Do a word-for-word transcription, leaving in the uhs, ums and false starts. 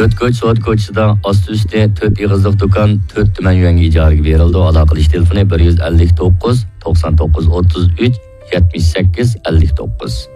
to'rt ko'ch soat ko'chasida osti üstü to'rt ig'izliq do'kon to'rt tuman yuanga ijaraga berildi. Aloqa qilish telefoni bir ellik to'qqiz to'qson to'qqiz o'ttiz uch yetmish sakkiz ellik to'qqiz.